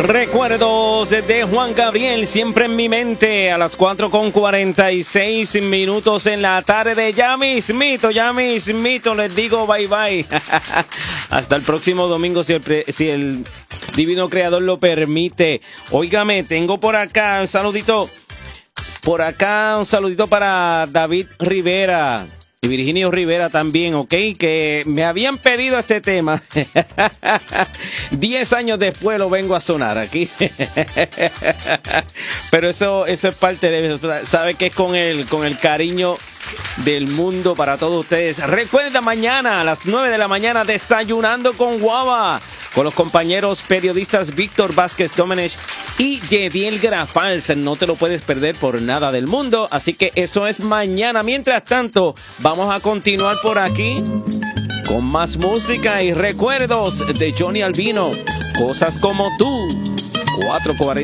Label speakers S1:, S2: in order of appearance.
S1: Recuerdos de Juan Gabriel, siempre en mi mente, a las 4:46 en la tarde. Ya mismito, les digo bye bye. Hasta el próximo domingo, si el divino creador lo permite. Óigame, tengo por acá un saludito. Un saludito para David Rivera. Y Virginio Rivera también, ¿ok? Que me habían pedido este tema. 10 años después lo vengo a sonar aquí. Pero eso es parte de eso. Sabe que es con el cariño del mundo para todos ustedes. Recuerda, mañana a las 9 de la mañana, Desayunando con Guava, con los compañeros periodistas Víctor Vázquez Domenech y Yediel Grafals. No te lo puedes perder por nada del mundo. Así que eso es mañana. Mientras tanto, vamos a continuar por aquí con más música y recuerdos de Johnny Albino. Cosas como tú. 4:40.